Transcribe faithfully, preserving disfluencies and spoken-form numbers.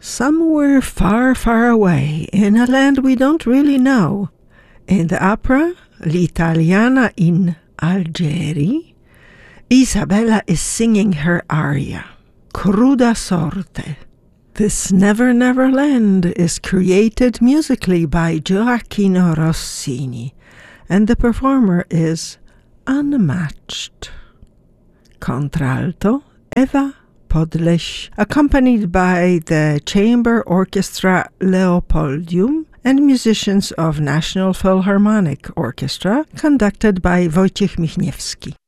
somewhere far, far away, in a land we don't really know. In the opera L'Italiana in Algeri, Isabella is singing her aria, Cruda Sorte. This Never Never Land is created musically by Gioacchino Rossini, and the performer is unmatched. Contralto, Eva Podleś, accompanied by the chamber orchestra Leopoldium and musicians of National Philharmonic Orchestra, conducted by Wojciech Michniewski.